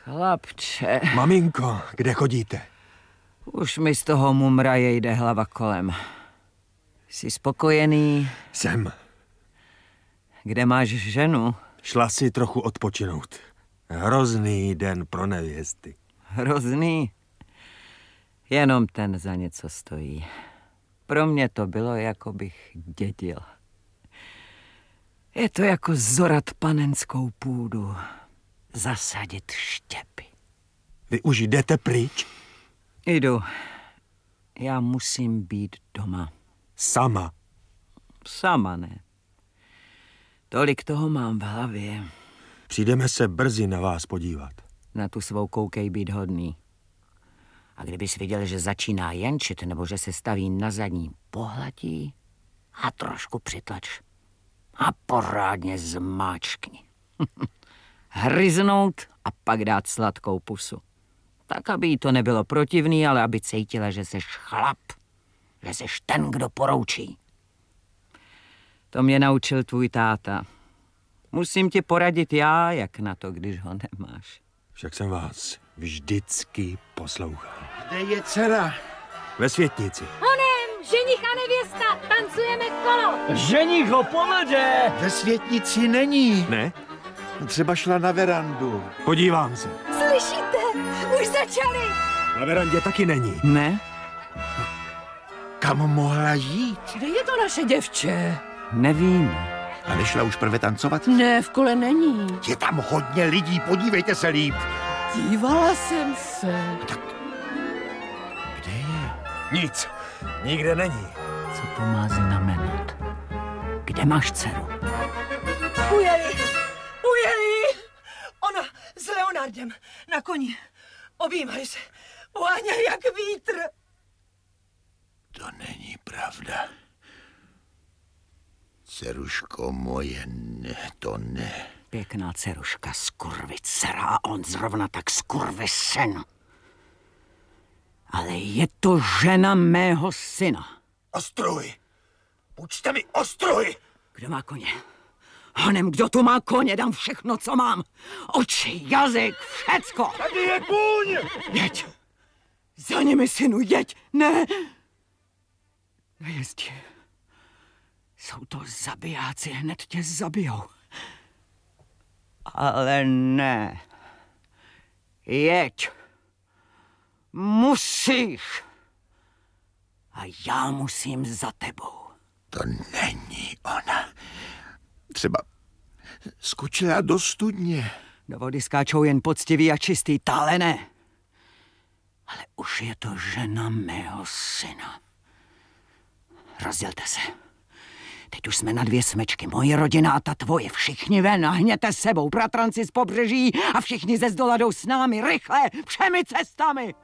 Chlapče. Maminko, kde chodíte? Už mi z toho mumraje jde hlava kolem. Jsi spokojený? Jsem. Kde máš ženu? Šla si trochu odpočinout. Hrozný den pro nevěsty. Hrozný? Jenom ten za něco stojí. Pro mě to bylo, jako bych dědil. Je to jako zorat panenskou půdu. Zasadit štěpy. Vy už jdete pryč? Jdu. Já musím být doma. Sama? Sama ne. Tolik toho mám v hlavě. Přijdeme se brzy na vás podívat. Na tu svou koukej být hodný. A kdybys viděl, že začíná jenčit, nebo že se staví na zadní, pohladí a trošku přitlač. A porádně zmáčkni. Hryznout a pak dát sladkou pusu. Tak, aby jí to nebylo protivný, ale aby cítila, že seš chlap. Že seš ten, kdo poroučí. To mě naučil tvůj táta. Musím ti poradit já, jak na to, když ho nemáš. Však jsem vás vždycky poslouchal. Kde je dcera? Ve Světnici. Honem, ženich a nevěsta, tancujeme kolo. Ženich ho povede. Ve Světnici není. Ne? Třeba šla na verandu. Podívám se. Slyšíte? Už začali. Na verandě taky není. Ne? Kam mohla jít? Kde je to naše děvče? Nevím. A nešla už prvé tancovat? Ne, v kole není. Je tam hodně lidí, podívejte se líp. Dívala jsem se. Kde je? Nic. Nikde není. Co to má znamenat? Kde máš dceru? Ujeli! Ona s Leonardem na koni. Objímali se. Uháněli jak vítr. To není pravda. Dceruško moje, ne, to ne. Pěkná dceruška, skurvicera a on zrovna tak skurvysyn. Ale je to žena mého syna. Ostruhy. Půjčte mi ostruhy. Kdo má koně? Honem, kdo tu má koně? Dám všechno, co mám. Oči, jazyk, všecko. Tady je kůň. Jeď. Za nimi, synu, jeď. Ne. Nejezdí. Jsou to zabijáci, hned tě zabijou. Ale ne. Jeď. Musíš. A já musím za tebou. To není ona. Třeba skočila do studně. Do vody skáčou jen poctivý a čistý, tále ne. Ale už je to žena mého syna. Rozdělte se. Teď už jsme na 2 smečky. Moje rodina a ta tvoje. Všichni ven a hněte sebou. Bratranci z pobřeží a všichni ze zdola jdou s námi. Rychle, všemi cestami.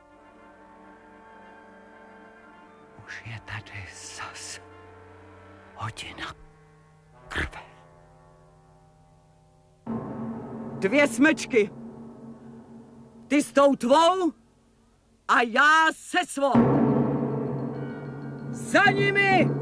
Už je tady zas hodina krve. 2 smečky. Ty s tou tvou a já se svou. Za nimi!